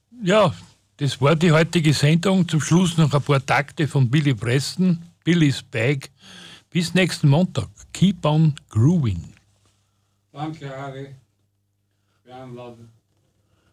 Ja, das war die heutige Sendung. Zum Schluss noch ein paar Takte von Billy Preston, Billy's Bag. Bis nächsten Montag. Keep on grooving. Danke, Harry. Wir einladen.